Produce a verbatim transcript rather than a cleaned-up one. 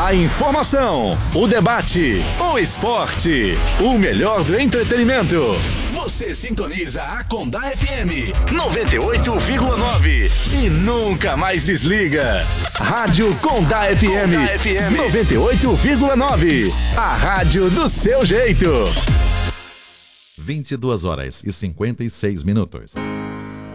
A informação, o debate, o esporte, o melhor do entretenimento. Você sintoniza a Condá F M noventa e oito vírgula nove e nunca mais desliga. Rádio Condá F M, Condá F M noventa e oito vírgula nove. A rádio do seu jeito. vinte e duas horas e cinquenta e seis minutos.